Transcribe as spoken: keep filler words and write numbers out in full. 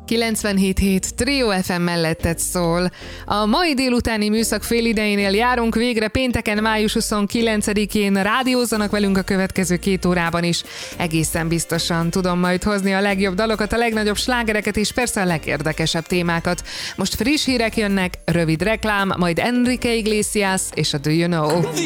kilencvenhét hét Trio ef em melletted szól. A mai délutáni műszak félidejénél járunk végre, pénteken május huszonkilencedikén rádiózzanak velünk a következő két órában is. Egészen biztosan tudom majd hozni a legjobb dalokat, a legnagyobb slágereket és persze a legérdekesebb témákat. Most friss hírek jönnek, rövid reklám, majd Enrique Iglesias és a Do You Know.